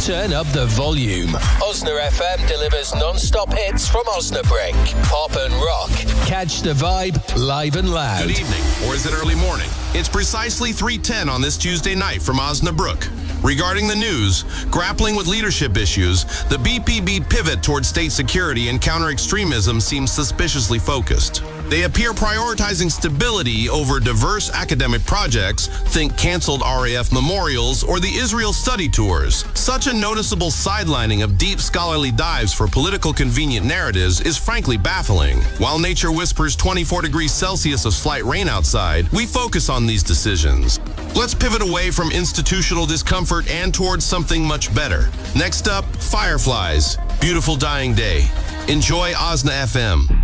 Turn up the volume. Osna FM delivers non-stop hits from Osnabrück. Pop and rock. Catch the vibe live and loud. Good evening, or is it early morning? It's precisely 3:10 on this Tuesday night from Osnabrück. Regarding the news, grappling with leadership issues, the BPB pivot towards state security and counter-extremism seems suspiciously focused. They appear prioritizing stability over diverse academic projects, think canceled RAF memorials or the Israel study tours. Such a noticeable sidelining of deep scholarly dives for political convenient narratives is frankly baffling. While nature whispers 24 degrees Celsius of slight rain outside, we focus on these decisions. Let's pivot away from institutional discomfort and towards something much better. Next up, Fireflies. Beautiful dying day. Enjoy Osna FM.